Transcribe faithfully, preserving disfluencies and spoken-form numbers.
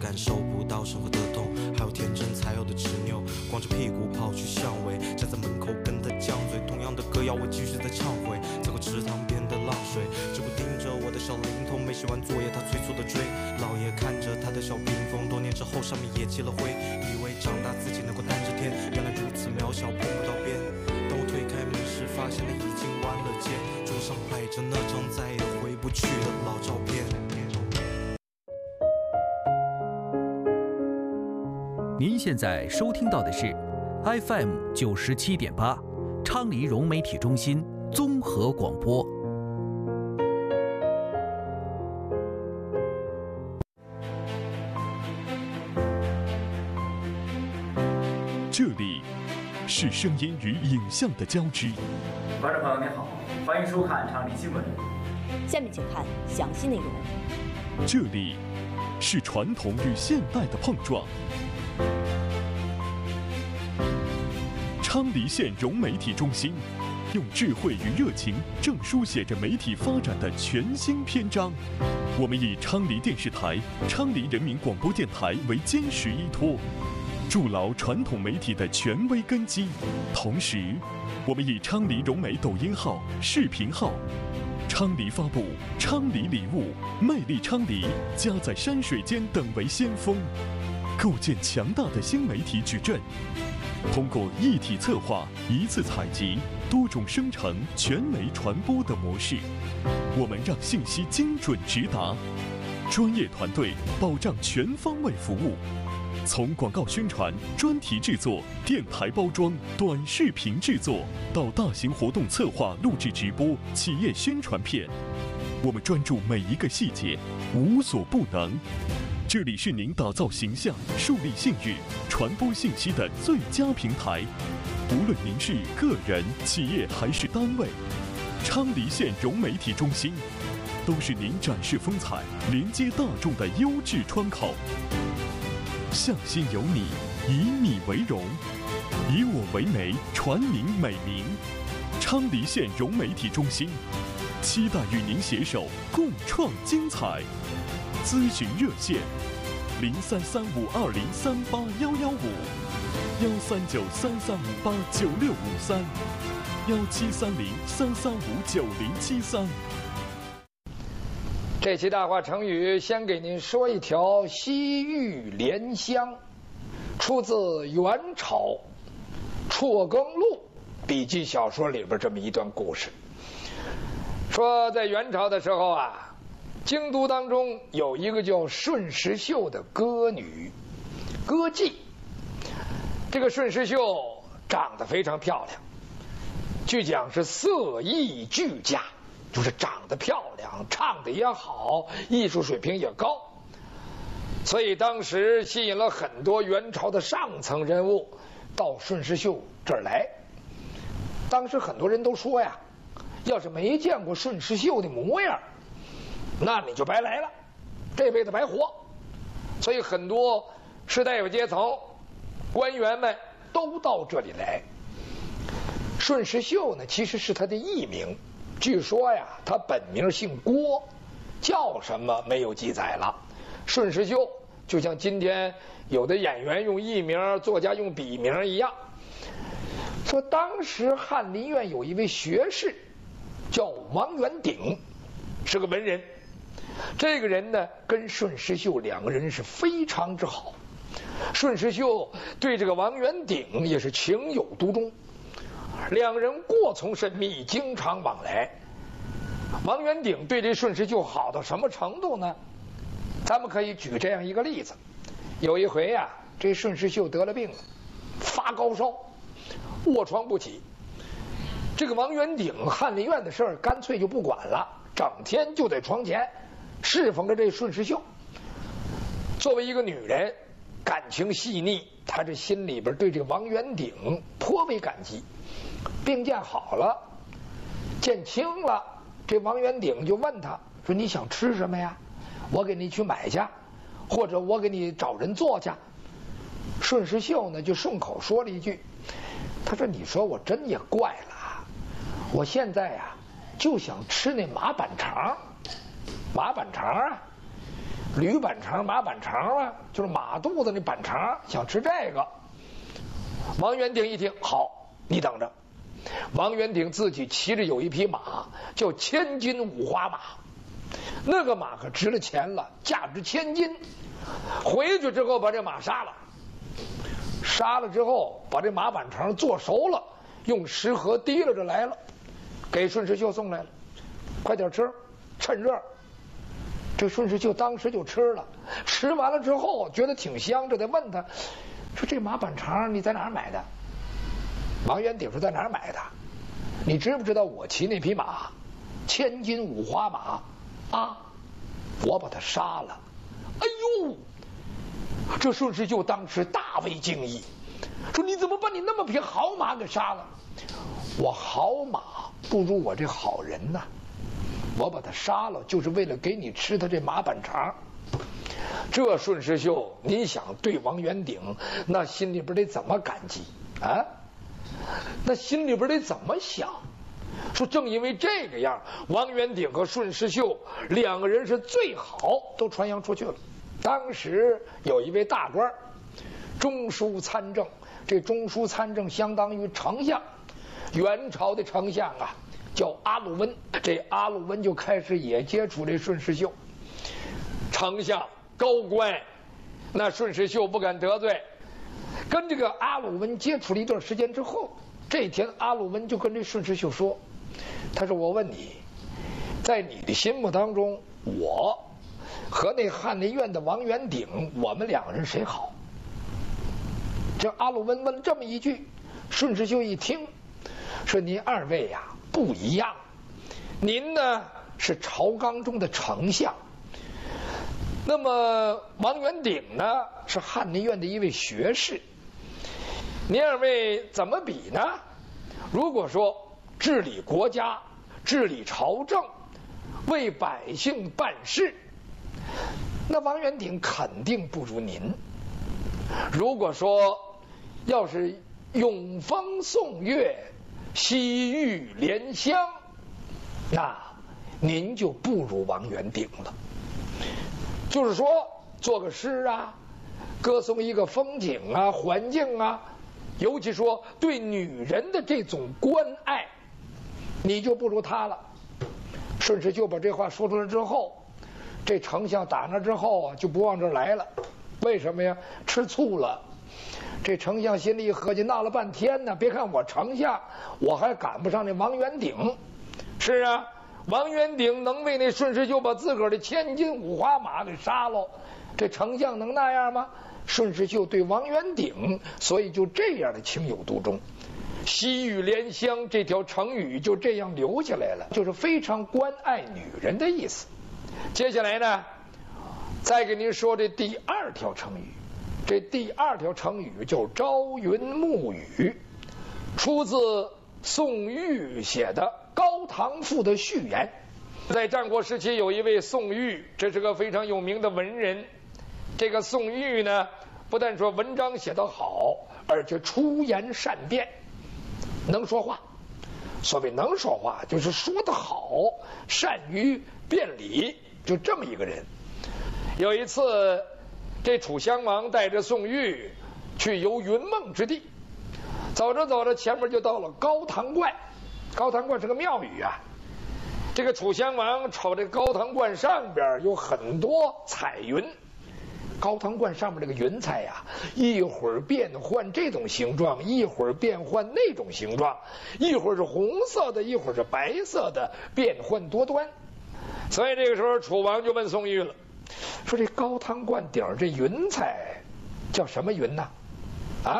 感受不到生活的痛，还有天真才有的执拗。光着屁股跑去巷尾，站在门口跟他犟嘴。同样的歌谣我继续在唱回，走过池塘边的浪水，只顾盯着我的小灵通。没写完作业他催促的追，老爷看着他的小屏风，多年之后上面也积了灰。以为长大自己能够担着天，原来如此渺小，碰不到边。当我推开门时，发现他已经完了结，桌上摆着那张再也回不去的老照片。 您现在收听到的是 F M 九十七点八，昌黎融媒体中心综合广播。 这里是声音与影像的交织。 观众朋友您好，欢迎收看昌黎新闻。 下面请看详细内容。 这里是传统与现代的碰撞。昌黎县融媒体中心用智慧与热情，正书写着媒体发展的全新篇章。我们以昌黎电视台、昌黎人民广播电台为坚实依托，筑牢传统媒体的权威根基。同时，我们以昌黎融媒抖音号、视频号、昌黎发布、昌黎礼物、魅力昌黎、家在山水间等为先锋，构建强大的新媒体矩阵。通过一体策划、一次采集、多种生成、全媒传播的模式，我们让信息精准直达，专业团队保障全方位服务。从广告宣传、专题制作、电台包装、短视频制作，到大型活动策划、录制直播、企业宣传片，我们专注每一个细节，无所不能。这里是您打造形象、树立信誉、传播信息的最佳平台。无论您是个人、企业还是单位，昌黎县融媒体中心都是您展示风采、连接大众的优质窗口。向心有你，以你为荣，以我为媒，传您美名。昌黎县融媒体中心期待与您携手共创精彩。咨询热线：零三三五二零三八幺幺五，幺三九三三五八九六五三，幺七三零三三五九零七三。 这期大话成语，先给您说一条西域莲香，出自元朝辍耕录笔记小说里边这么一段故事。说在元朝的时候啊，京都当中有一个叫顺时秀的歌女，歌妓。这个顺时秀长得非常漂亮，据讲是色艺俱佳，就是长得漂亮，唱得也好，艺术水平也高，所以当时吸引了很多元朝的上层人物到顺时秀这儿来。当时很多人都说呀，要是没见过顺时秀的模样，那你就白来了，这辈子白活。所以很多士大夫阶层、官员们都到这里来。顺时秀呢，其实是他的艺名，据说呀，他本名姓郭，叫什么没有记载了。顺时秀就像今天有的演员用艺名，作家用笔名一样。说当时翰林院有一位学士叫王元鼎，是个文人。这个人呢，跟顺时秀两个人是非常之好。顺时秀对这个王元鼎也是情有独钟，两人过从甚密，经常往来。王元鼎对这顺时秀好到什么程度呢？咱们可以举这样一个例子。有一回呀、啊，这顺时秀得了病了，发高烧，卧床不起。这个王元鼎翰林院的事儿干脆就不管了，整天就在床前侍奉着这顺时秀。作为一个女人，感情细腻，她这心里边对这王元鼎颇为感激。病见好了，见轻了，这王元鼎就问他说：“你想吃什么呀？我给你去买去，或者我给你找人做去。”顺时秀呢就顺口说了一句，他说：“你说我真也怪了，我现在呀、啊、就想吃那马板肠。马板肠啊， 驴板肠、马板肠啊，就是马肚子那板肠，想吃这个。王元鼎一听，好，你等着。王元鼎自己骑着有一匹马，叫千金五花马，那个马可值了钱了，价值千金。回去之后把这马杀了，杀了之后把这马板肠做熟了，用食盒提溜着来了，给顺时秀送来了，快点吃，趁热。这顺时秀当时就吃了，吃完了之后觉得挺香，这得问他说：“这马板肠你在哪儿买的？”王元鼎说：“在哪儿买的？你知不知道我骑那匹马，千金五花马啊？我把它杀了。”哎呦！这顺时秀当时大为惊异，说：“你怎么把你那么匹好马给杀了？”我好马不如我这好人呐，我把他杀了就是为了给你吃他这马板肠。这顺时秀，您想对王元鼎那心里边得怎么感激啊？那心里边得怎么想？说正因为这个样，王元鼎和顺时秀两个人是最好，都传扬出去了。当时有一位大官，中书参政，这中书参政相当于丞相，元朝的丞相啊，叫阿鲁温。这阿鲁温就开始也接触这顺时秀，丞相高官，那顺时秀不敢得罪。跟这个阿鲁温接触了一段时间之后，这天阿鲁温就跟这顺时秀说：“他说我问你，在你的心目当中，我和那翰林院的王元鼎，我们两个人谁好？”这阿鲁温问了这么一句，顺时秀一听，说：“您二位呀、啊、不一样，您呢是朝纲中的丞相，那么王元鼎呢是翰林院的一位学士，您二位怎么比呢？如果说治理国家、治理朝政、为百姓办事，那王元鼎肯定不如您。如果说要是永风颂月、西域莲香，那您就不如王元鼎了。就是说做个诗啊，歌颂一个风景啊、环境啊，尤其说对女人的这种关爱，你就不如他了。”顺时就把这话说出来之后，这丞相打那之后啊就不往这儿来了。为什么呀？吃醋了。这丞相心里一合计，闹了半天呢，别看我丞相，我还赶不上那王元鼎。是啊，王元鼎能为那顺时就把自个儿的千金五花马给杀了，这丞相能那样吗？顺时就对王元鼎，所以就这样的情有独钟。西域莲香这条成语就这样留下来了，就是非常关爱女人的意思。接下来呢，再给您说这第二条成语。这第二条成语叫朝云暮雨，出自宋玉写的《高唐赋》的序言。在战国时期有一位宋玉，这是个非常有名的文人。这个宋玉呢，不但说文章写得好，而且出言善辩，能说话。所谓能说话，就是说得好，善于辩理，就这么一个人。有一次，这楚襄王带着宋玉去游云梦之地，走着走着，前面就到了高堂观。高堂观是个庙宇啊。这个楚襄王瞅这高堂观上边有很多彩云，高堂观上面这个云彩呀、啊，一会儿变换这种形状，一会儿变换那种形状，一会儿是红色的，一会儿是白色的，变幻多端。所以这个时候楚王就问宋玉了，说这高堂观顶这云彩叫什么云呢？